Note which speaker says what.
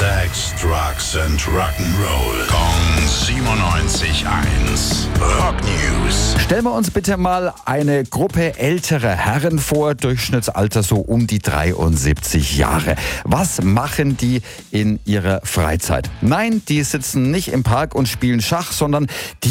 Speaker 1: Sex, Drugs and Rock'n'Roll. Kong 97.1. Rock News.
Speaker 2: Stellen wir uns bitte mal eine Gruppe älterer Herren vor, Durchschnittsalter so um die 73 Jahre. Was machen die in ihrer Freizeit? Nein, die sitzen nicht im Park und spielen Schach, sondern die